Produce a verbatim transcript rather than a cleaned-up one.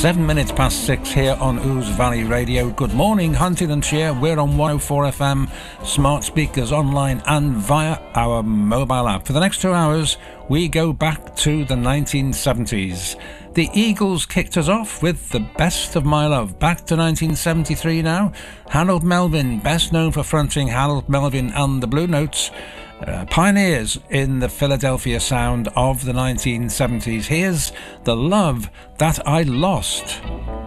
Seven minutes past six here on Ouse Valley Radio. Good morning, Huntingdonshire. We're on one oh four F M, smart speakers, online and via our mobile app. For the next two hours, we go back to the nineteen seventies. The Eagles kicked us off with The Best of My Love. Back to nineteen seventy-three now. Harold Melvin, best known for fronting Harold Melvin and the Blue Notes. Uh, pioneers in the Philadelphia sound of the nineteen seventies. Here's The Love That I Lost.